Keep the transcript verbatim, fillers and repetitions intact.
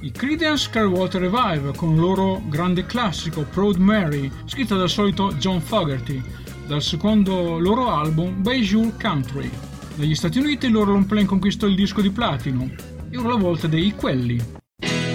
I Creedence Clearwater Revival con il loro grande classico Proud Mary, scritta dal solito John Fogerty, dal secondo loro album Bijou Country. Negli Stati Uniti il loro long play conquistò il disco di platino. E ora la volta dei Quelli.